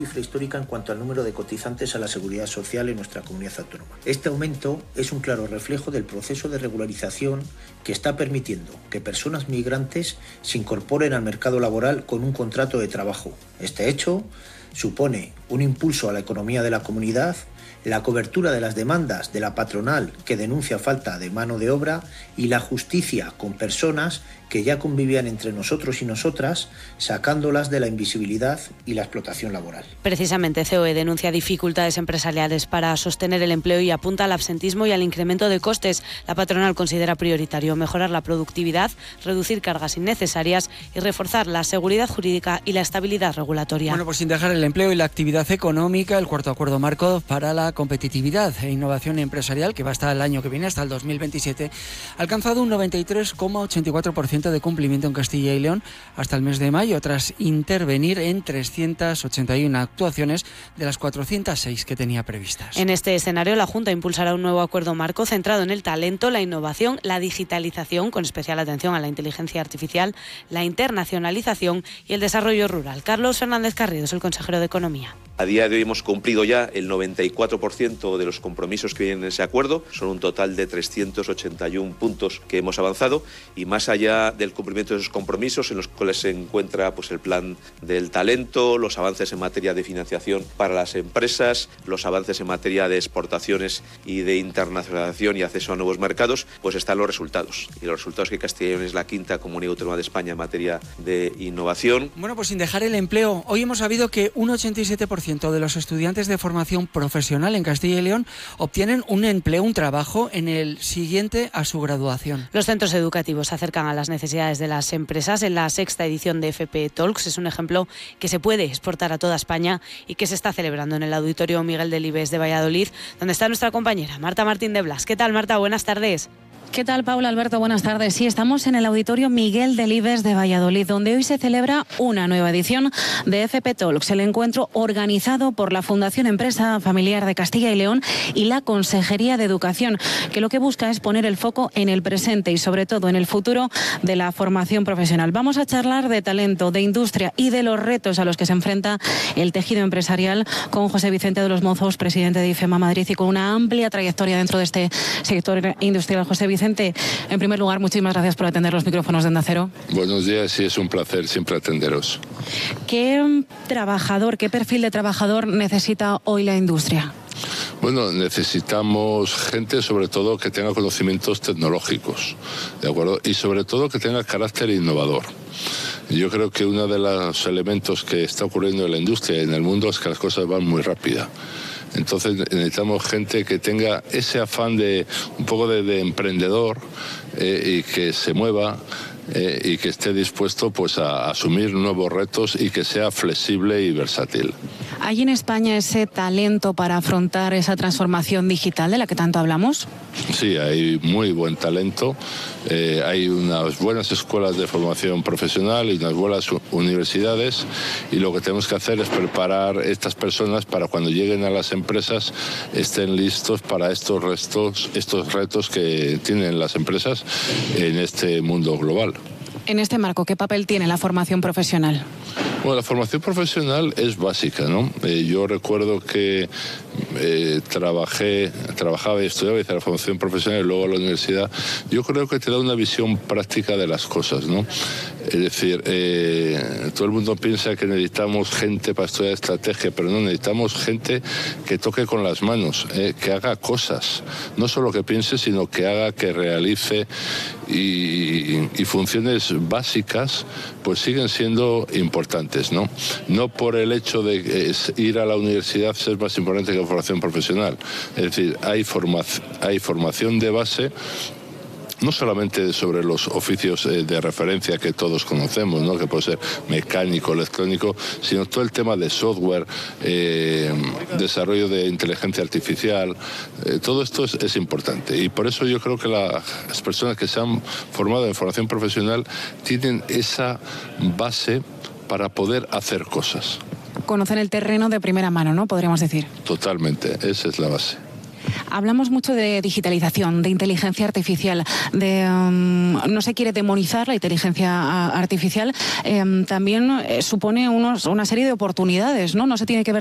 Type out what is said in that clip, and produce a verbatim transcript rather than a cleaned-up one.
Cifra histórica en cuanto al número de cotizantes a la seguridad social en nuestra comunidad autónoma. Este aumento es un claro reflejo del proceso de regularización que está permitiendo que personas migrantes se incorporen al mercado laboral con un contrato de trabajo. Este hecho supone un impulso a la economía de la comunidad, la cobertura de las demandas de la patronal que denuncia falta de mano de obra y la justicia con personas que ya convivían entre nosotros y nosotras, sacándolas de la invisibilidad y la explotación laboral. Precisamente, C O E denuncia dificultades empresariales para sostener el empleo y apunta al absentismo y al incremento de costes. La patronal considera prioritario mejorar la productividad, reducir cargas innecesarias y reforzar la seguridad jurídica y la estabilidad regulatoria. Bueno, pues sin dejar el empleo y la actividad económica, el cuarto acuerdo marco para la competitividad e innovación empresarial, que va hasta el año que viene, hasta el dos mil veintisiete, ha alcanzado un noventa y tres coma ochenta y cuatro por ciento de cumplimiento en Castilla y León hasta el mes de mayo, tras intervenir en trescientas ochenta y una actuaciones de las cuatrocientas seis que tenía previstas. En este escenario, la Junta impulsará un nuevo acuerdo marco centrado en el talento, la innovación, la digitalización, con especial atención a la inteligencia artificial, la internacionalización y el desarrollo rural. Carlos Fernández Carrido es el consejero de Economía. A día de hoy hemos cumplido ya el noventa y cuatro por ciento de los compromisos que vienen en ese acuerdo. Son un total de trescientos ochenta y uno puntos que hemos avanzado, y más allá del cumplimiento de esos compromisos, en los cuales se encuentra pues, el plan del talento, los avances en materia de financiación para las empresas, los avances en materia de exportaciones y de internacionalización y acceso a nuevos mercados, pues están los resultados. Y los resultados que Castilla y León es la quinta comunidad autónoma de España en materia de innovación. Bueno, pues sin dejar el empleo, hoy hemos sabido que un ochenta y siete por ciento de los estudiantes de formación profesional en Castilla y León obtienen un empleo, un trabajo en el siguiente a su graduación. Los centros educativos se acercan a las necesidades de las empresas. En la sexta edición de F P Talks es un ejemplo que se puede exportar a toda España y que se está celebrando en el Auditorio Miguel Delibes de Valladolid, donde está nuestra compañera Marta Martín de Blas. ¿Qué tal, Marta? Buenas tardes. ¿Qué tal, Paula, Alberto? Buenas tardes. Sí, estamos en el Auditorio Miguel Delibes de Valladolid, donde hoy se celebra una nueva edición de F P Talks, el encuentro organizado por la Fundación Empresa Familiar de Castilla y León y la Consejería de Educación, que lo que busca es poner el foco en el presente y sobre todo en el futuro de la formación profesional. Vamos a charlar de talento, de industria y de los retos a los que se enfrenta el tejido empresarial con José Vicente de los Mozos, presidente de IFEMA Madrid y con una amplia trayectoria dentro de este sector industrial. José Vicente, en primer lugar, muchísimas gracias por atender los micrófonos de Onda Cero. Buenos días, y es un placer siempre atenderos. ¿Qué trabajador, qué perfil de trabajador necesita hoy la industria? Bueno, necesitamos gente sobre todo que tenga conocimientos tecnológicos, ¿de acuerdo? Y sobre todo que tenga carácter innovador. Yo creo que uno de los elementos que está ocurriendo en la industria y en el mundo es que las cosas van muy rápidas. Entonces necesitamos gente que tenga ese afán de un poco de, de emprendedor eh, y que se mueva eh, y que esté dispuesto pues a, a asumir nuevos retos y que sea flexible y versátil. ¿Hay en España ese talento para afrontar esa transformación digital de la que tanto hablamos? Sí, hay muy buen talento. Eh, hay unas buenas escuelas de formación profesional y unas buenas universidades, y lo que tenemos que hacer es preparar estas personas para cuando lleguen a las empresas estén listos para estos retos, estos retos que tienen las empresas en este mundo global. En este marco, ¿qué papel tiene la formación profesional? Bueno, la formación profesional es básica, ¿no? Eh, yo recuerdo que eh, trabajé, trabajaba y estudiaba, hice la formación profesional y luego a la universidad. Yo creo que te da una visión práctica de las cosas, ¿no? Es decir, eh, todo el mundo piensa que necesitamos gente para estudiar estrategia, pero no, necesitamos gente que toque con las manos, eh, que haga cosas, no solo que piense, sino que haga, que realice, y, y funciones básicas pues siguen siendo importantes, ¿no? No por el hecho de ir a la universidad ser más importante que la formación profesional. Es decir, hay, forma, hay formación de base, no solamente sobre los oficios de referencia que todos conocemos, ¿no? Que puede ser mecánico, electrónico, sino todo el tema de software, eh, desarrollo de inteligencia artificial, eh, todo esto es, es importante. Y por eso yo creo que la, las personas que se han formado en formación profesional tienen esa base para poder hacer cosas. Conocen el terreno de primera mano, ¿no? Podríamos decir. Totalmente, esa es la base. Hablamos mucho de digitalización, de inteligencia artificial, de um, no se quiere demonizar la inteligencia artificial, eh, también eh, supone unos, una serie de oportunidades, ¿no? No se tiene que ver